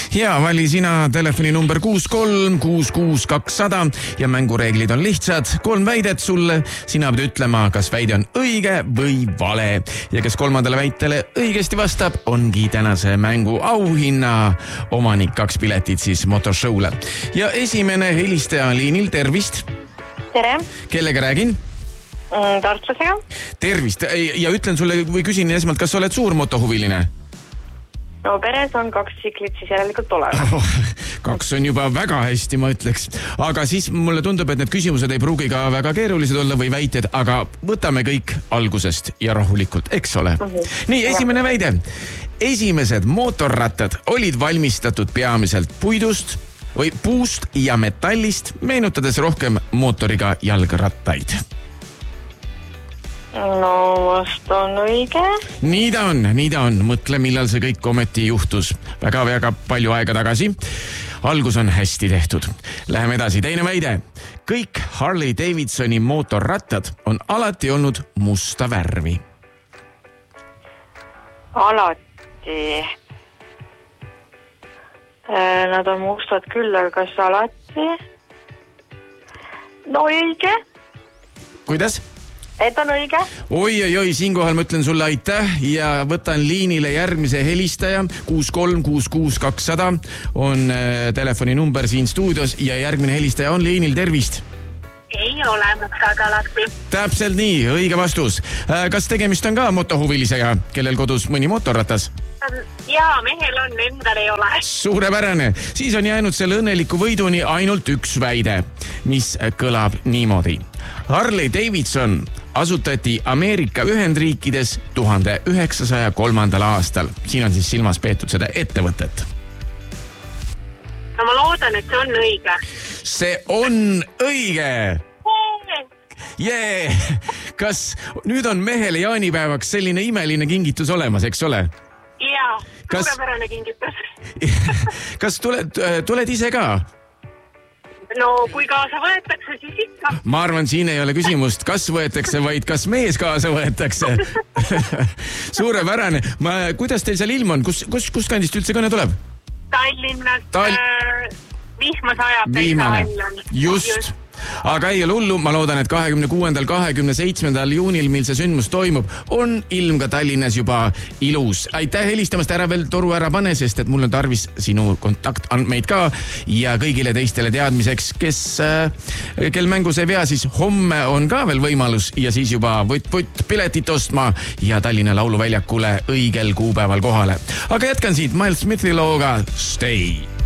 Ja vali sina telefoni number 6366200 ja mängureeglid on lihtsad. 3 väidet sulle, sina pead ütlema, kas väide on õige või vale. Ja kes kolmandale väitele õigesti vastab, ongi tänase mängu auhinna omanik 2 piletit siis motoshowle. Ja esimene helistaja liinil, tervist. Tere. Kellega räägin? Tartlasega. Tervist ja ütlen sulle või küsin esmalt, kas sa oled suur motohuviline? No peres on 2 tsiklit, siis järelikult ole. 2 on juba väga hästi, ma ütleks. Aga siis mulle tundub, et need küsimused ei pruugi ka väga keerulised olla või väited, aga võtame kõik algusest ja rahulikult, eks ole? Nii, esimene väide. Esimesed mootorrattad olid valmistatud peamiselt puust ja metallist, meenutades rohkem mootoriga jalgrattaid. No vast on õige. Nii ta on. Mõtle, millal see kõik ometi juhtus. Väga palju aega tagasi. Algus on hästi tehtud. Läheme edasi. Teine väide. Kõik Harley Davidsoni mootorrattad on alati olnud musta värvi. Alati. Nad on mustad küll, aga kas alati? No õige. Kuidas? Et on õige. Oi, siinkohal ma ütlen sulle aitäh ja võtan liinile järgmise helistaja. 6366200 on telefoni number siin stuudios ja järgmine helistaja on liinil, tervist. Ei ole mutkad alati. Täpselt nii, õige vastus. Kas tegemist on ka motohuvilisega, kellel kodus mõni motorratas? Jaa, mehel on, endal ei ole. Suurepärane. Siis on jäänud selle õnneliku võiduni ainult üks väide, mis kõlab niimoodi. Harley Davidson asutati Ameerika Ühendriikides 1903. aastal. Siin on siis silmas peetud seda ettevõtet. No ma loodan, et see on õige. See on õige! Jee! Kas nüüd on mehele jaanipäevaks selline imeline kingitus olemas, eks ole? Jaa, suurepärane kingitus. Kas tuled ise ka? No kui kaasa võetakse, siis ikka. Ma arvan, siin ei ole küsimust, kas võetakse, vaid kas mees kaasa võetakse. Suurepärane. Kuidas teil seal ilm on? Kus kandist üldse kõne tuleb? Tallinnast vihma sajab. Viimane. Just. Aga ei ole hullu, ma loodan, et 26. 27. juunil, mil see sündmus toimub, on ilm ka Tallinnas juba ilus. Aitäh helistamast, ära veel toru ära pane, sest et mul on tarvis sinu kontaktandmeid ka ja kõigile teistele teadmiseks, kel mängus ei vea, siis homme on ka veel võimalus ja siis juba võtt piletit ostma ja Tallinna Lauluväljakule õigel kuupäeval kohale. Aga jätkan siit Miles Smithi looga Stay.